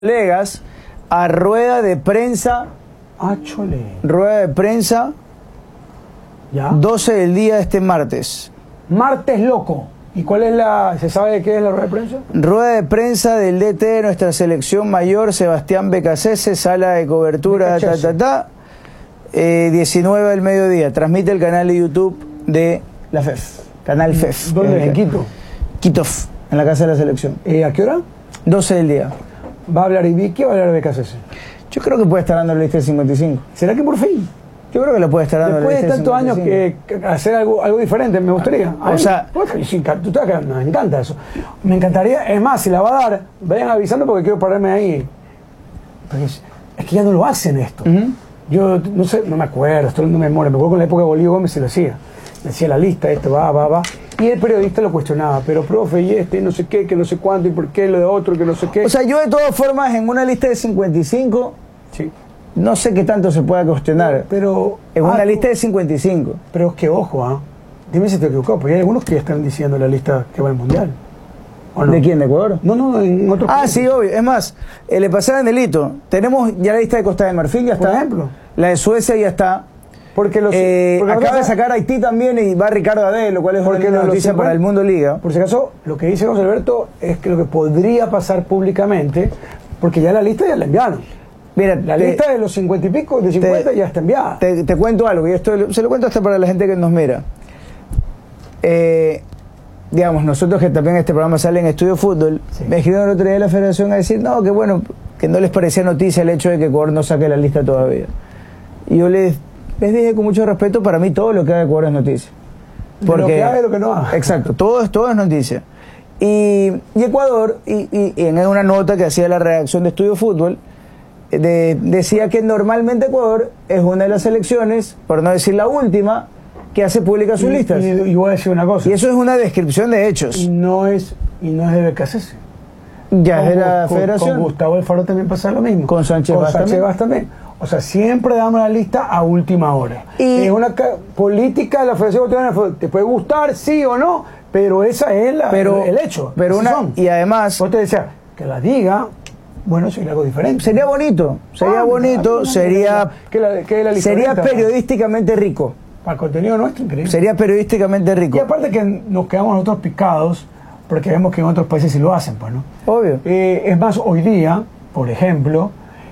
colegas a rueda de prensa. Chole. Rueda de prensa. ¿Ya? 12 del día de este martes. Martes loco. ¿Y cuál es ¿se sabe de qué es la rueda de prensa? Rueda de prensa del DT de nuestra selección mayor, Sebastián Becasese, sala de cobertura, 19 del mediodía. Transmite el canal de YouTube de la FEF. Canal FEF. ¿Dónde? ¿En Quito? Quito, en la casa de la selección. ¿A qué hora? 12 del día. ¿Va a hablar Ibiki o va a hablar Becasese? Yo creo que puede estar dando la lista de 55. ¿Será que por fin? Yo creo que le puede estar dando después la lista de tantos años que hacer algo diferente, me gustaría. O sea, me encanta eso. Me encantaría, es más, si la va a dar, vayan avisando porque quiero pararme ahí. Porque es que ya no lo hacen esto. Yo no sé, no me acuerdo, estoy hablando de memoria. Me acuerdo con la época de Bolívar Gómez se lo hacía. Me decía la lista, esto va. Y el periodista lo cuestionaba, pero profe, y no sé qué, que no sé cuánto, y por qué lo de otro, que no sé qué. O sea, yo de todas formas, en una lista de 55, sí. No sé qué tanto se pueda cuestionar. Pero en una lista de 55. Pero es que, ojo, dime si te equivocado, porque hay algunos que ya están diciendo la lista que va al Mundial. ¿O no? ¿De quién? ¿De Ecuador? No, en otros países. Sí, obvio. Es más, le pasaba en delito. Tenemos ya la lista de Costa de Marfil, ya está. Por ejemplo. La de Suecia ya está. Porque acaba de sacar Haití también y va Ricardo Adé, lo cual es una noticia para el Mundo Liga. Por si acaso, lo que dice José Alberto es que lo que podría pasar públicamente, porque ya la lista ya la enviaron. Mira, la lista de los 50 y pico, de 50 ya está enviada. Te cuento algo, y esto se lo cuento hasta para la gente que nos mira. Digamos, nosotros que también este programa sale en Estudio Fútbol, sí. Me escribieron el otro día de la federación a decir, no, que bueno, que no les parecía noticia el hecho de que Ecuador no saque la lista todavía. Y yo les dije con mucho respeto, para mí todo lo que haga Ecuador es noticia. Porque, lo que haga y lo que no haga. Exacto, todo es noticia. Y Ecuador, y en una nota que hacía la redacción de Estudio Fútbol, decía que normalmente Ecuador es una de las selecciones, por no decir la última, que hace públicas sus listas. Y voy a decir una cosa. Y eso es una descripción de hechos. Y no es de Becasese. Ya es de la federación. Con Gustavo Alfaro también pasa lo mismo. Con Sánchez Vaz también. O sea, siempre damos la lista a última hora. Y es una política de la Federación Ecuatoriana. Te puede gustar, sí o no, pero esa es el hecho. Y además... Vos te decía, que la diga... Bueno, sería algo diferente. Sería bonito, sería periodísticamente rico. Para el contenido nuestro, increíble. Sería periodísticamente rico. Y aparte que nos quedamos nosotros picados, porque vemos que en otros países sí lo hacen, pues, ¿no? Obvio. Es más, hoy día, por ejemplo,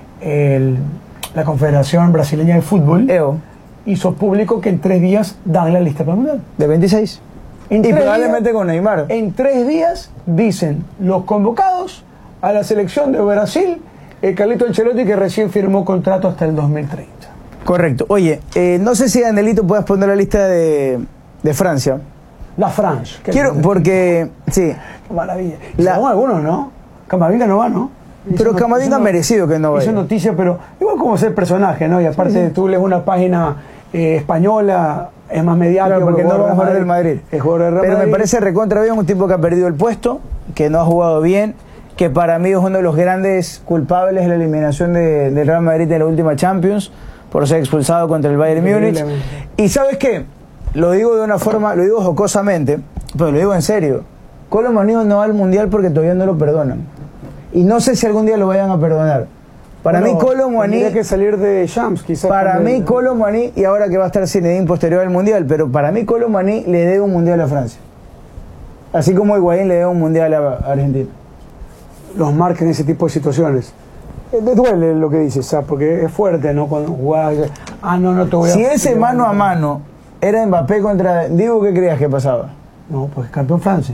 la Confederación Brasileña de Fútbol hizo público que en 3 días dan la lista para el Mundial. De 26. Y probablemente con Neymar. En 3 días dicen los convocados a la selección de Brasil, Carlito Ancelotti, que recién firmó contrato hasta el 2030. Correcto. Oye, no sé si, Anelito, puedes poner la lista de Francia. La France. Quiero, porque, sí. Qué maravilla. Son algunos, ¿no? Camavinga no va, ¿no? Pero Camavinga ha merecido que no vaya. Hizo noticia, pero igual como ser personaje, ¿no? Y aparte tú lees una página española, es más mediático. Claro, porque no va a jugar del Madrid. Pero me parece recontra bien, un tipo que ha perdido el puesto, que no ha jugado bien, que para mí es uno de los grandes culpables de la eliminación del Real Madrid en la última Champions, por ser expulsado contra el Bayern Múnich. Y ¿sabes qué? Lo digo de una forma, lo digo jocosamente, pero lo digo en serio. Kolo Muani no va al Mundial porque todavía no lo perdonan. Y no sé si algún día lo vayan a perdonar. Para mí Kolo Muani... Tendría que salir de Champs, quizás. Para mí Kolo Muani, y ahora que va a estar Zinedine posterior al Mundial, pero para mí Kolo Muani le debe un Mundial a Francia. Así como Higuaín le debe un Mundial a Argentina. Los marcan en ese tipo de situaciones. Te duele lo que dices, ¿sabes? Porque es fuerte, ¿no? Cuando jugás, no te voy a... Si ese mano a mano era Mbappé contra... Digo, ¿qué creías que pasaba? No, pues campeón Francia.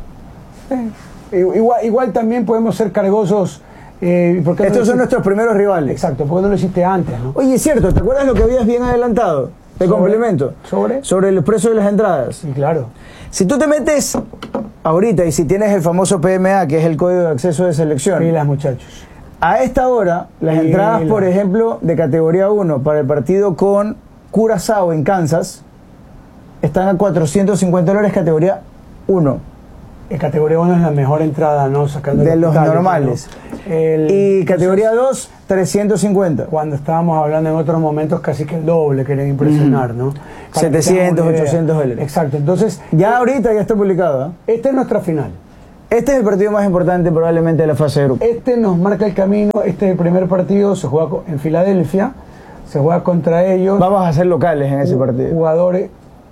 Igual también podemos ser cargosos. Porque estos son nuestros primeros rivales. Exacto, porque no lo hiciste antes, ¿no? Oye, es cierto, ¿te acuerdas lo que habías bien adelantado? Te complemento. Sobre el precio de las entradas. Sí, claro. Si tú te metes ahorita y si tienes el famoso PMA, que es el código de acceso de selección. Sí, las muchachos. A esta hora, las entradas, por ejemplo, de categoría 1 para el partido con Curazao en Kansas, están a $450 categoría 1. En categoría 1 es la mejor entrada, ¿no? Sacando de los normales. ¿No? Y categoría 2, 350. Cuando estábamos hablando en otros momentos, casi que el doble, querían impresionar, ¿no? 700, $800. Exacto, entonces... Ya ahorita ya está publicado, ¿eh? Esta es nuestra final. Este es el partido más importante probablemente de la fase de grupo. Este nos marca el camino. Este es el primer partido, se juega en Filadelfia, se juega contra ellos. Vamos a ser locales en ese partido. Jugadores,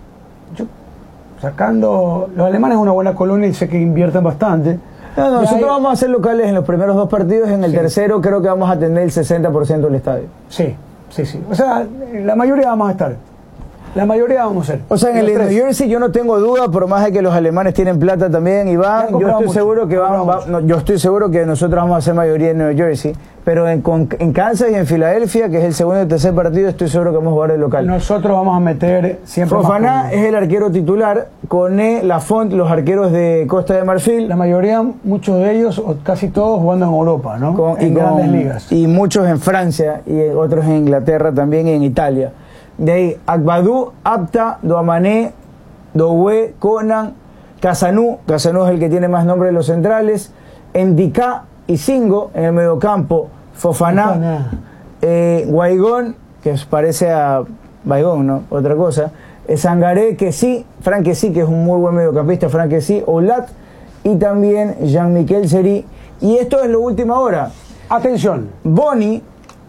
sacando, los alemanes es una buena colonia y sé que invierten bastante. No, nosotros vamos a ser locales en los primeros 2 partidos, en el tercero creo que vamos a tener el 60% del estadio. Sí. O sea, la mayoría vamos a estar. La mayoría vamos a ser. O sea, en el New Jersey yo no tengo duda, por más de que los alemanes tienen plata también y van, yo estoy seguro que yo estoy seguro que nosotros vamos a ser mayoría en New Jersey, pero en Kansas y en Filadelfia, que es el segundo y tercer partido, estoy seguro que vamos a jugar de local. Nosotros vamos a meter siempre. Fofana es el arquero titular, Koné, Lafont, los arqueros de Costa de Marfil. La mayoría, muchos de ellos, o casi todos, jugando en Europa, ¿no? En grandes ligas. Y muchos en Francia, y otros en Inglaterra también y en Italia. De ahí, Agbadou, Apta, Doamané, Doué, Conan, Casanú es el que tiene más nombre de los centrales, Endicá y Singo en el mediocampo, Fofana, Guaigón, que parece a Baigón, ¿no? Otra cosa, Sangaré, que sí, Franck que sí, que es un muy buen mediocampista, Franck que sí, Olat, y también Jean-Michel Seri. Y esto es lo último ahora. Atención. Boni,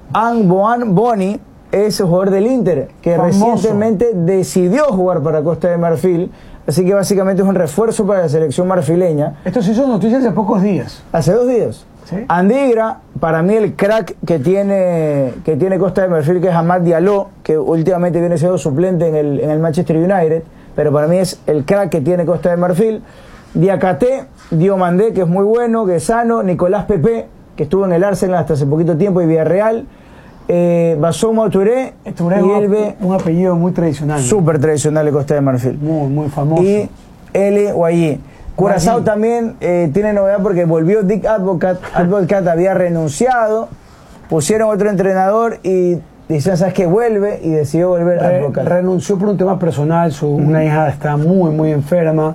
Boan Boni, es el jugador del Inter, que recientemente decidió jugar para Costa de Marfil, así que básicamente es un refuerzo para la selección marfileña. Esto se hizo noticia hace pocos días. Hace 2 días. ¿Sí? Andigra, para mí el crack que tiene Costa de Marfil, que es Amad Diallo, que últimamente viene siendo suplente en el Manchester United, pero para mí es el crack que tiene Costa de Marfil. Diakate, Diomandé, que es muy bueno, que es sano, Nicolás Pepe, que estuvo en el Arsenal hasta hace poquito tiempo, y Villarreal. Basoma Touré y Elbe, un apellido muy tradicional, ¿no? Súper tradicional de Costa de Marfil, muy famoso. Y L. Guayí. Curazao también tiene novedad porque volvió Dick Advocat había renunciado, pusieron otro entrenador y dicen, ¿sabes qué? Vuelve, y decidió volver a Advocat. Renunció por un tema personal, una hija está muy enferma.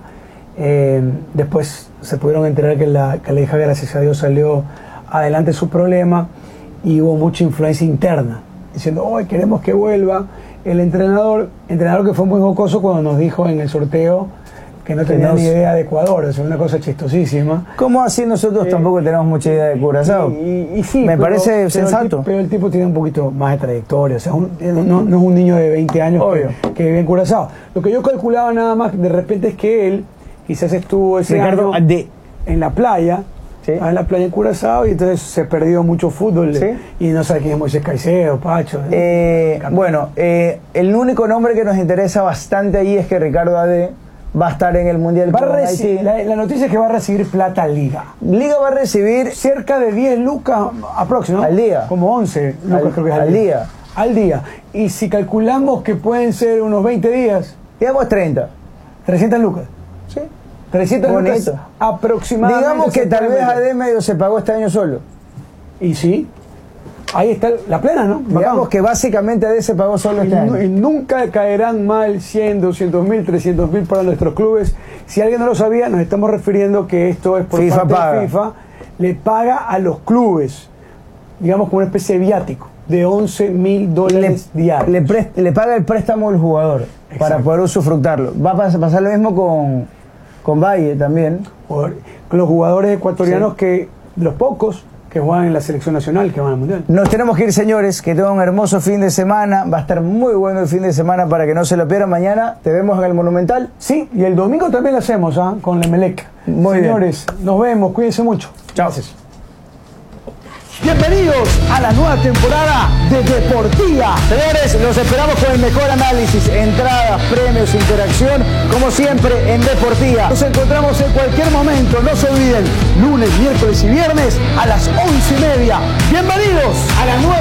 Después se pudieron enterar que la hija, gracias a Dios, salió adelante su problema. Y hubo mucha influencia interna, diciendo, hoy queremos que vuelva el entrenador que fue muy jocoso cuando nos dijo en el sorteo que no tenía ni idea de Ecuador, o sea, una cosa chistosísima. ¿Cómo así nosotros tampoco tenemos mucha idea de Curazao? Y sí, me parece sensato. Pero el tipo tiene un poquito más de trayectoria, o sea, no es un niño de 20 años que vive en Curazao. Lo que yo calculaba nada más de repente es que él quizás estuvo ese año en la playa, ¿sí? En la playa en Curazao, y entonces se perdió mucho fútbol, ¿sí? Y no sabe quién es Moisés Caicedo, Pacho. Bueno, el único nombre que nos interesa bastante ahí es que Ricardo Ade va a estar en el Mundial. La noticia es que va a recibir plata Liga. Liga va a recibir cerca de 10 lucas aproximadamente. Al día. Como 11 lucas creo que es al día. Y si calculamos que pueden ser unos 20 días. Digamos 30. 300 lucas. Sí. 300 lucas aproximadamente. Digamos que tal vez AD medio se pagó este año solo. Y sí, ahí está la plena, ¿no? Digamos que básicamente AD se pagó solo este año. Y nunca caerán mal 100, 200 mil, 300 mil para nuestros clubes. Si alguien no lo sabía, nos estamos refiriendo que esto es por parte de FIFA. Le paga a los clubes, digamos, como una especie de viático de $11.000 diarios. Le paga el préstamo al jugador. Exacto. Para poder usufructarlo. Va a pasar lo mismo con Valle también. Con los jugadores ecuatorianos, sí, que los pocos que juegan en la selección nacional, que van al Mundial. Nos tenemos que ir, señores, que tengan un hermoso fin de semana. Va a estar muy bueno el fin de semana para que no se lo pierdan. Mañana te vemos en el Monumental. Sí, y el domingo también lo hacemos, con la Emelec. Muy señores, bien. Nos vemos, cuídense mucho. Chao. Gracias. Bienvenidos a la nueva temporada de Deportiva. Señores, los esperamos con el mejor análisis, entradas, premios, interacción, como siempre en Deportiva. Nos encontramos en cualquier momento, no se olviden, lunes, miércoles y viernes a las 11:30. Bienvenidos a la nueva